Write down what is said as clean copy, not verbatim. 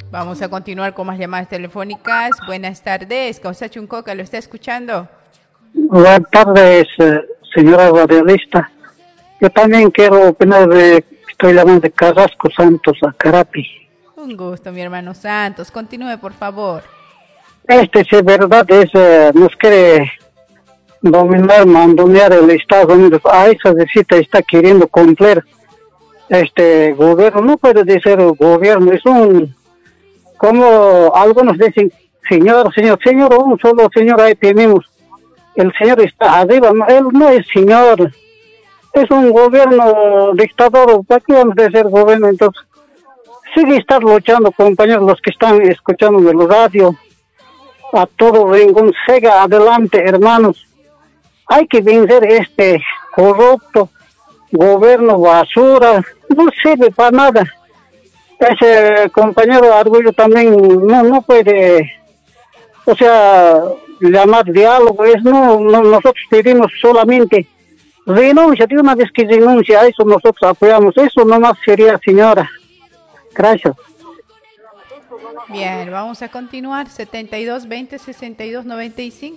Vamos a continuar con más llamadas telefónicas. Buenas tardes. Causa Chuncoca, ¿lo está escuchando? Buenas tardes, señora radialista. Yo también quiero opinar estoy llamando de Carrasco Santos a Carapi. Un gusto, mi hermano Santos. Continúe, por favor. Si es verdad, nos quiere dominar, mandonear el Estados Unidos. A esa visita está queriendo cumplir este gobierno. No puede decir gobierno, es como algunos dicen, señor, un solo señor ahí tenemos. El señor está arriba, él no es señor, es un gobierno dictador. ¿Para qué vamos a decir gobierno? Entonces, sigue estar luchando, compañeros, los que están escuchando de la radio, a todo rincón, siga adelante, hermanos. Hay que vencer este corrupto gobierno basura, no sirve para nada. Ese compañero Arguello también no puede, o sea, llamar diálogo, nosotros pedimos solamente renuncia, de una vez que renuncia a eso nosotros apoyamos, eso nomás sería, señora. Gracias. Bien, vamos a continuar, 72 20 62 95.